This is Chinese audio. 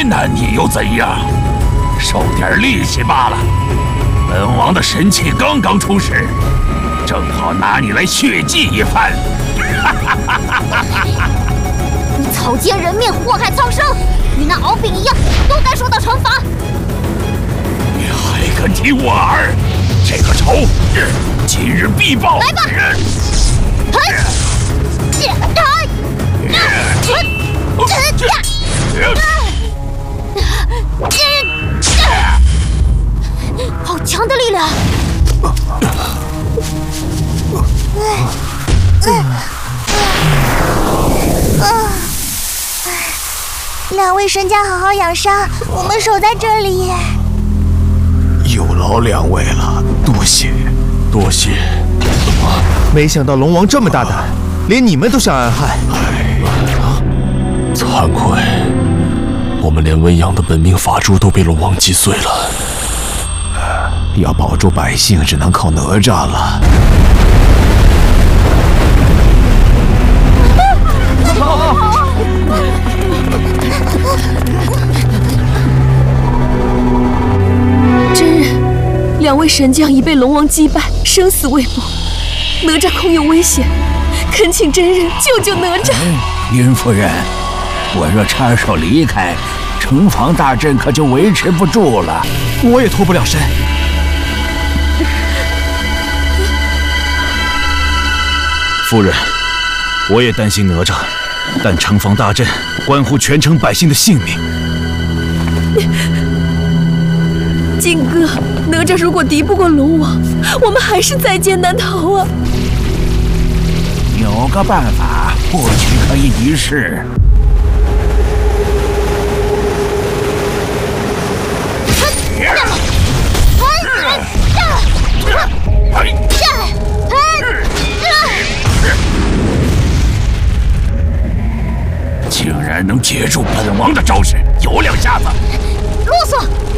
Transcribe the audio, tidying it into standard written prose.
为难你又怎样？受点力气罢了。本王的神器刚刚出世，正好拿你来血祭一番。 你草菅人命，祸害苍生，与那敖丙一样，都该受到惩罚。 你还敢提我儿？这个仇，今日必报！ 来吧！好强的力量！ 两位神将好好养伤，我们守在这里。 有劳两位了，多谢，多谢。 没想到龙王这么大胆，连你们都想暗害。 惭愧，我们连文阳的本命法珠都被龙王击碎了。 要保住百姓，只能靠哪吒了。 真人，两位神将已被龙王击败，生死未卜，哪吒恐有危险，恳请真人救救哪吒。 云夫人，我若插手离开，城防大阵可就维持不住了。 我也脱不了身。 夫人，我也担心哪吒，但城防大阵关乎全城百姓的性命。 靖哥，哪吒如果敌不过龙王，我们还是在劫难逃啊！ 有个办法，或许可以一试。竟然能接住本王的招式，有两下子！ 啰嗦！